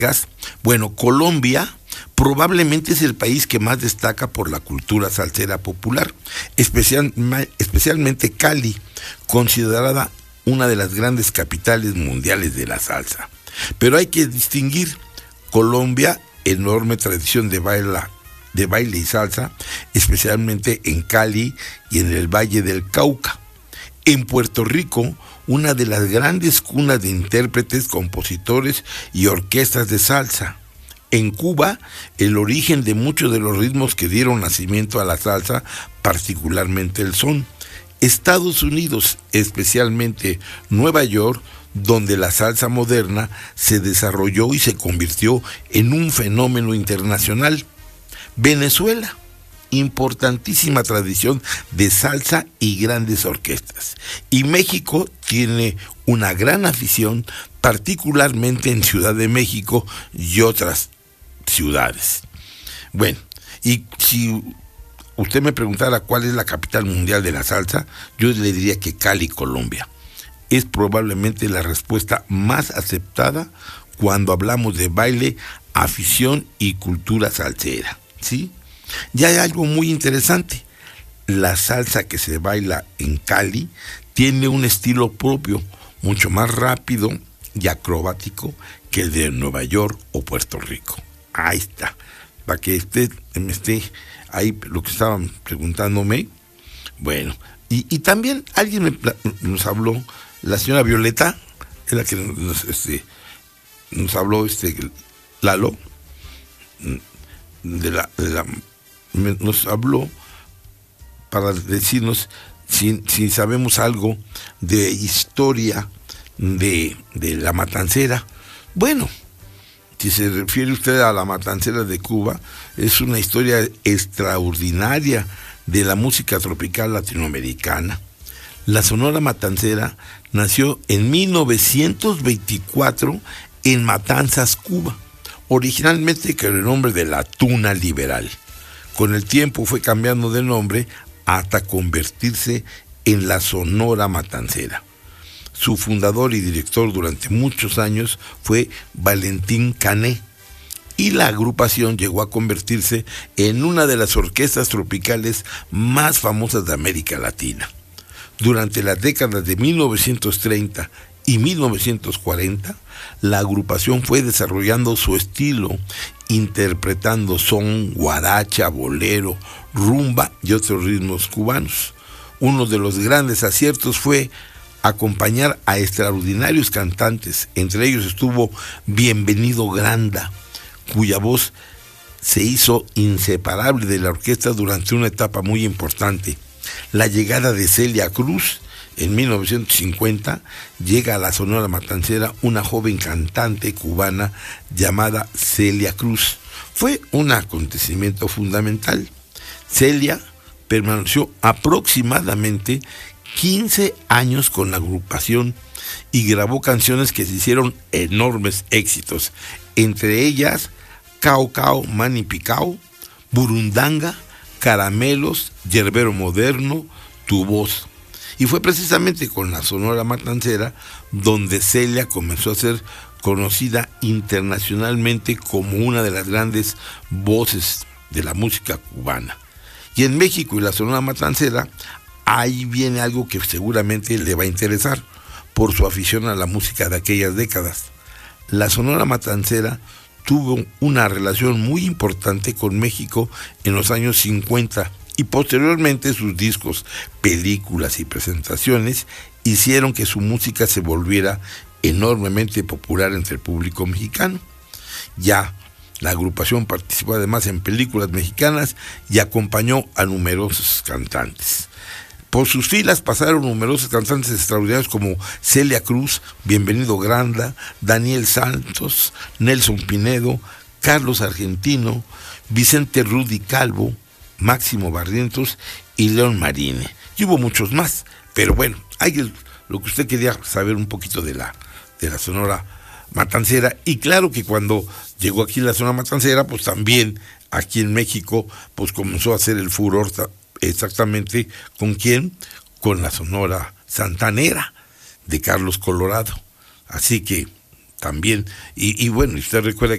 Bueno, Colombia probablemente es el país que más destaca por la cultura salsera popular, especialmente Cali, considerada una de las grandes capitales mundiales de la salsa. Pero hay que distinguir Colombia, enorme tradición de baile y salsa, especialmente en Cali y en el Valle del Cauca. En Puerto Rico, una de las grandes cunas de intérpretes, compositores y orquestas de salsa. En Cuba, el origen de muchos de los ritmos que dieron nacimiento a la salsa, particularmente el son. Estados Unidos, especialmente Nueva York, donde la salsa moderna se desarrolló y se convirtió en un fenómeno internacional. Venezuela, importantísima tradición de salsa y grandes orquestas. Y México tiene una gran afición, particularmente en Ciudad de México y otras ciudades. Bueno, y si usted me preguntara cuál es la capital mundial de la salsa, yo le diría que Cali, Colombia. Es probablemente la respuesta más aceptada cuando hablamos de baile, afición y cultura salsera, ¿sí? Ya hay algo muy interesante. La salsa que se baila en Cali tiene un estilo propio, mucho más rápido y acrobático que el de Nueva York o Puerto Rico. Ahí está, para que usted me esté ahí lo que estaban preguntándome. Bueno, y también alguien nos habló, la señora Violeta, es la que nos habló, Lalo, nos habló para decirnos si sabemos algo de historia de la matancera. Bueno, si se refiere usted a la matancera de Cuba, es una historia extraordinaria de la música tropical latinoamericana. La Sonora Matancera nació en 1924 en Matanzas, Cuba, originalmente con el nombre de la Tuna Liberal. Con el tiempo fue cambiando de nombre hasta convertirse en la Sonora Matancera. Su fundador y director durante muchos años fue Valentín Cané, y la agrupación llegó a convertirse en una de las orquestas tropicales más famosas de América Latina. Durante las décadas de 1930 y 1940, la agrupación fue desarrollando su estilo, interpretando son, guaracha, bolero, rumba y otros ritmos cubanos. Uno de los grandes aciertos fue acompañar a extraordinarios cantantes. Entre ellos estuvo Bienvenido Granda, cuya voz se hizo inseparable de la orquesta durante una etapa muy importante. La llegada de Celia Cruz en 1950, llega a la Sonora Matancera una joven cantante cubana llamada Celia Cruz. Fue un acontecimiento fundamental. Celia permaneció aproximadamente 15 años con la agrupación y grabó canciones que se hicieron enormes éxitos, entre ellas Cao Cao Mani Picao, Burundanga, Caramelos, Yerbero Moderno, Tu Voz. Y fue precisamente con la Sonora Matancera donde Celia comenzó a ser conocida internacionalmente como una de las grandes voces de la música cubana. Y en México y la Sonora Matancera, ahí viene algo que seguramente le va a interesar por su afición a la música de aquellas décadas. La Sonora Matancera tuvo una relación muy importante con México en los años 50 y posteriormente sus discos, películas y presentaciones hicieron que su música se volviera enormemente popular entre el público mexicano. Ya la agrupación participó además en películas mexicanas y acompañó a numerosos cantantes. Por sus filas pasaron numerosos cantantes extraordinarios como Celia Cruz, Bienvenido Granda, Daniel Santos, Nelson Pinedo, Carlos Argentino, Vicente Rudy Calvo, Máximo Barrientos y León Marine. Y hubo muchos más, pero bueno, hay lo que usted quería saber un poquito de la Sonora Matancera. Y claro que cuando llegó aquí la Sonora Matancera, pues también aquí en México, pues comenzó a hacer el furor. Exactamente, ¿con quién? Con la Sonora Santanera de Carlos Colorado. Así que también, y bueno, usted recuerda